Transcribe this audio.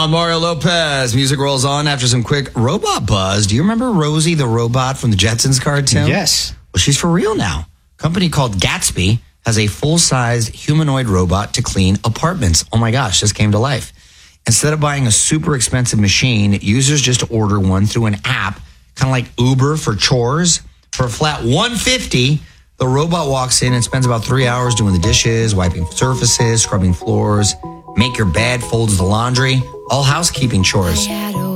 on Mario Lopez. Music rolls on after some quick robot buzz. Do you remember Rosie the robot from the Jetsons cartoon? Yes. Well, she's for real now. A company called Gatsby has a full-size humanoid robot to clean apartments. Oh my gosh, this came to life. Instead of buying a super expensive machine, users just order one through an app, kind of like Uber for chores. For a flat $150, the robot walks in and spends about 3 hours doing the dishes, wiping surfaces, scrubbing floors, make your bed, folds the laundry, all housekeeping chores.